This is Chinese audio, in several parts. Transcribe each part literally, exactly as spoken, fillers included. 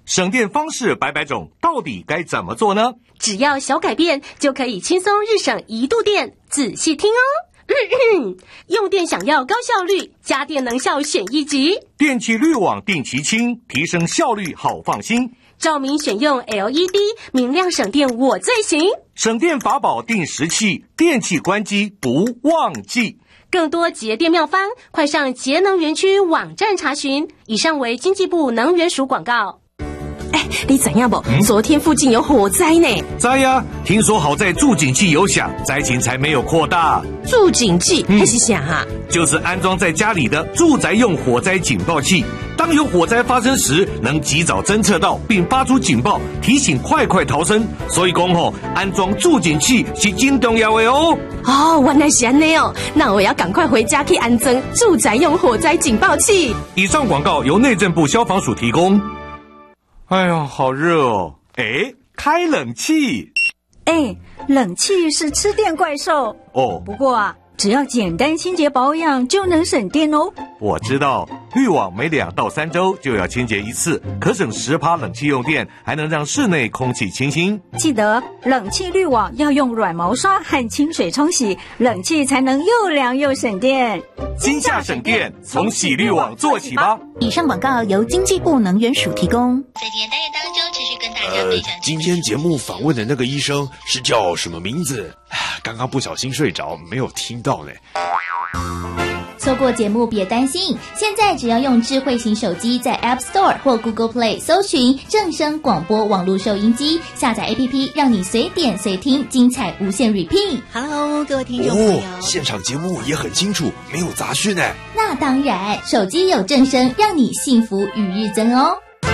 省电方式百百种，到底该怎么做呢？ 只要小改变，就可以轻松日省一度电。仔细听哦。咳咳用电想要高效率，家电能效选一级。 电器滤网定期清，提升效率好放心。 照明选用 L E D， 明亮省电我最行。 省电法宝定时器，电器关机不忘记。 更多节电妙方，快上节能园区网站查询。以上为经济部能源署广告。 哎，你知影不？嗯、昨天附近有火灾呢。 知呀，听说好在住警器有响，灾情才没有扩大。 住警器那、嗯、是啥啊？ 就是安装在家里的住宅用火灾警报器。当有火灾发生时，能及早侦测到并发出警报，提醒快快逃生。所以讲吼，安装住警器是真重要的哦。 哦，原来是安内哦，那我要赶快回家去安装住宅用火灾警报器。 以上广告由内政部消防署提供。哎呀，好热哦！哎，开冷气。 哎，冷气是吃电怪兽哦。 不过啊，只要简单清洁保养就能省电哦。 我知道，滤网每两到三周就要清洁一次，可省十趴冷气用电，还能让室内空气清新。 记得冷气滤网要用软毛刷和清水冲洗，冷气才能又凉又省电。 今夏省电，从洗滤网做起吧。 以上广告由经济部能源署提供。 在今天单元当中，持续跟大家分享、 呃。今天节目访问的那个医生是叫什么名字？刚刚不小心睡着，没有听到呢。 错过节目别担心，现在只要用智慧型手机在 App Store 或 Google Play 搜寻正声广播网络收音机，下载 A P P， 让你随点随听，精彩无限 repeat。 Hello， 各位听众朋友， 哦，现场节目也很清楚，没有杂讯哎。 那当然，手机有正声，让你幸福与日增哦。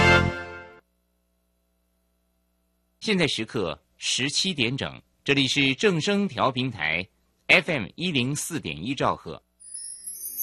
现在时刻十七点整，这里是正声调频台 F M 一零四点一兆赫。